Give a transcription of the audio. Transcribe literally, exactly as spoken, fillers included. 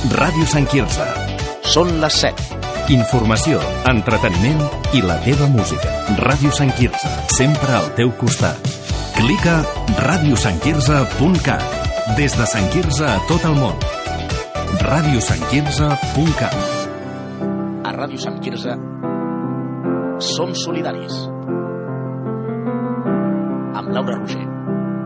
Ràdio Sant Quirze. Són les set. Informació, entreteniment i la teva música. Ràdio Sant Quirze, sempre al teu costat. Clica ràdio sant quirze punt cat. Des de Sant Quirze a tot el món. ràdio sant quirze punt cat. A Ràdio Sant Quirze som solidaris. Amb Laura Roger.